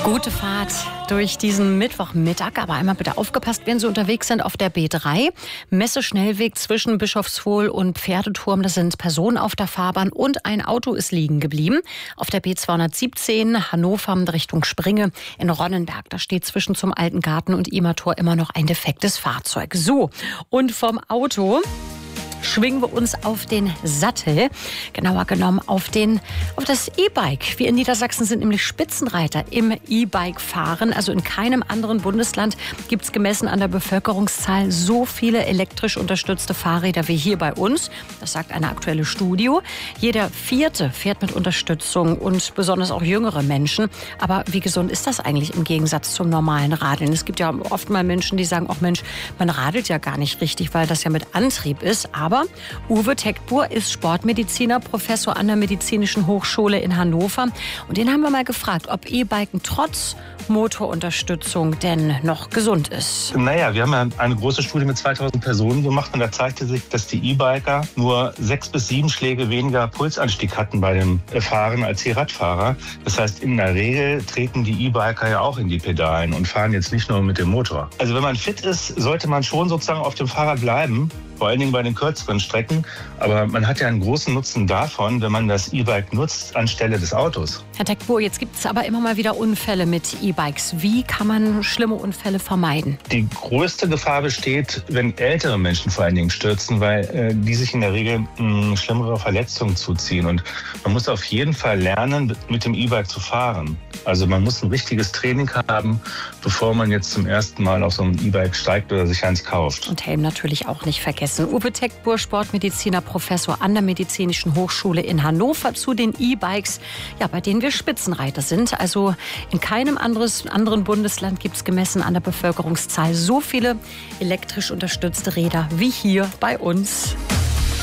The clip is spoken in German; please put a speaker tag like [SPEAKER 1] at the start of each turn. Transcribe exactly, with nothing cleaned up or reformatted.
[SPEAKER 1] Gute Fahrt durch diesen Mittwochmittag, aber einmal bitte aufgepasst, wenn Sie unterwegs sind auf der B drei. Messeschnellweg zwischen Bischofshohl und Pferdeturm, da sind Personen auf der Fahrbahn und ein Auto ist liegen geblieben. Auf der B zweihundertsiebzehn Hannover Richtung Springe in Ronnenberg, da steht zwischen zum Alten Garten und Immertor immer noch ein defektes Fahrzeug. So, und vom Auto schwingen wir uns auf den Sattel, genauer genommen auf, den, auf das E-Bike. Wir in Niedersachsen sind nämlich Spitzenreiter im E-Bike-Fahren. Also in keinem anderen Bundesland gibt es gemessen an der Bevölkerungszahl so viele elektrisch unterstützte Fahrräder wie hier bei uns. Das sagt eine aktuelle Studie. Jeder Vierte fährt mit Unterstützung und besonders auch jüngere Menschen. Aber wie gesund ist das eigentlich im Gegensatz zum normalen Radeln? Es gibt ja oft mal Menschen, die sagen, ach Mensch, man radelt ja gar nicht richtig, weil das ja mit Antrieb ist. Aber Uwe Teckbuhr ist Sportmediziner, Professor an der Medizinischen Hochschule in Hannover. Und den haben wir mal gefragt, ob E-Biken trotz Motorunterstützung denn noch gesund ist.
[SPEAKER 2] Naja, wir haben ja eine große Studie mit zweitausend Personen gemacht und da zeigte sich, dass die E-Biker nur sechs bis sieben Schläge weniger Pulsanstieg hatten bei dem Fahren als die Radfahrer. Das heißt, in der Regel treten die E-Biker ja auch in die Pedalen und fahren jetzt nicht nur mit dem Motor. Also wenn man fit ist, sollte man schon sozusagen auf dem Fahrrad bleiben. Vor allen Dingen bei den kürzeren Strecken. Aber man hat ja einen großen Nutzen davon, wenn man das E-Bike nutzt anstelle des Autos.
[SPEAKER 1] Herr Teckbuhr, jetzt gibt es aber immer mal wieder Unfälle mit E-Bikes. Wie kann man schlimme Unfälle vermeiden?
[SPEAKER 2] Die größte Gefahr besteht, wenn ältere Menschen vor allen Dingen stürzen, weil äh, die sich in der Regel mh, schlimmere Verletzungen zuziehen. Und man muss auf jeden Fall lernen, mit dem E-Bike zu fahren. Also man muss ein richtiges Training haben, bevor man jetzt zum ersten Mal auf so ein E-Bike steigt oder sich eins kauft.
[SPEAKER 1] Und Helm natürlich auch nicht vergessen. Uwe Teckbuhr, Sportmediziner, Professor an der Medizinischen Hochschule in Hannover zu den E-Bikes, ja, bei denen wir Spitzenreiter sind. Also in keinem anderes, anderen Bundesland gibt es gemessen an der Bevölkerungszahl so viele elektrisch unterstützte Räder wie hier bei uns.